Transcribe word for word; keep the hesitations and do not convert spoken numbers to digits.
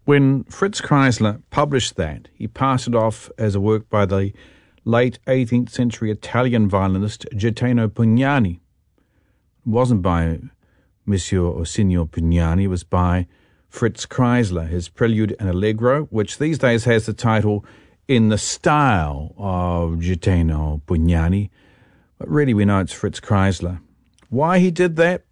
When Fritz Kreisler published that, he passed it off as a work by the late eighteenth century Italian violinist Gaetano Pugnani. It wasn't by Monsieur or Signor Pugnani, it was by Fritz Kreisler, his Prelude and Allegro, which these days has the title In the Style of Gaetano Pugnani. But really we know it's Fritz Kreisler. Why he did that?